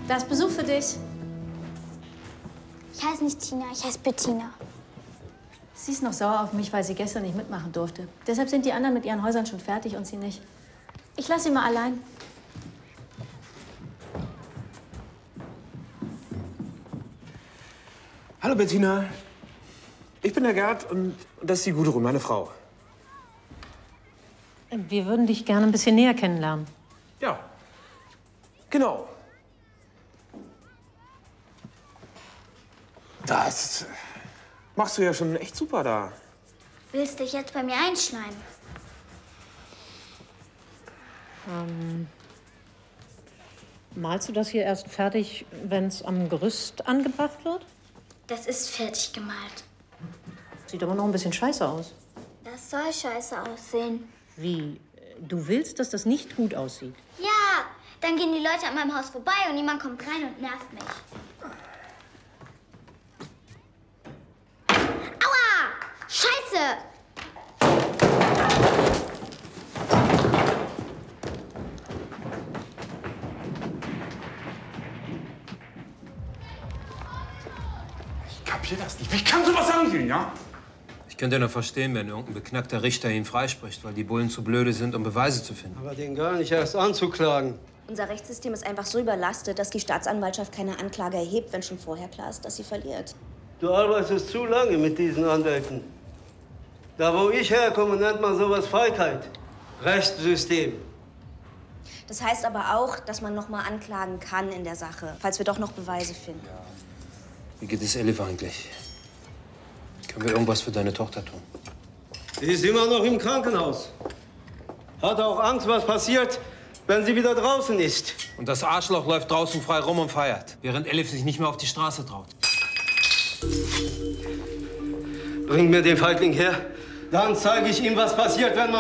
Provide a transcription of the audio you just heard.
Da ist Besuch für dich. Ich heiße nicht Tina, ich heiße Bettina. Sie ist noch sauer auf mich, weil sie gestern nicht mitmachen durfte. Deshalb sind die anderen mit ihren Häusern schon fertig und sie nicht. Ich lasse sie mal allein. Hallo Bettina. Ich bin der Gerd und das ist die Gudrun, meine Frau. Wir würden dich gerne ein bisschen näher kennenlernen. Ja, genau. Das machst du ja schon echt super da. Willst dich jetzt bei mir einschleimen? Malst du das hier erst fertig, wenn es am Gerüst angebracht wird? Das ist fertig gemalt. Sieht aber noch ein bisschen scheiße aus. Das soll scheiße aussehen. Wie? Du willst, dass das nicht gut aussieht? Ja, dann gehen die Leute an meinem Haus vorbei und jemand kommt rein und nervt mich. Aua! Scheiße! Ich kapier das nicht. Wie kann sowas angehen, ja? Ich könnte nur verstehen, wenn irgendein beknackter Richter ihn freispricht, weil die Bullen zu blöde sind, um Beweise zu finden. Aber den gar nicht erst anzuklagen. Unser Rechtssystem ist einfach so überlastet, dass die Staatsanwaltschaft keine Anklage erhebt, wenn schon vorher klar ist, dass sie verliert. Du arbeitest zu lange mit diesen Anwälten. Da, wo ich herkomme, nennt man sowas Feigheit. Rechtssystem. Das heißt aber auch, dass man noch mal anklagen kann in der Sache, falls wir doch noch Beweise finden. Wie geht es Elif eigentlich? Können wir irgendwas für deine Tochter tun? Sie ist immer noch im Krankenhaus. Hat auch Angst, was passiert, wenn sie wieder draußen ist. Und das Arschloch läuft draußen frei rum und feiert, während Elif sich nicht mehr auf die Straße traut. Bring mir den Feigling her. Dann zeige ich ihm, was passiert, wenn man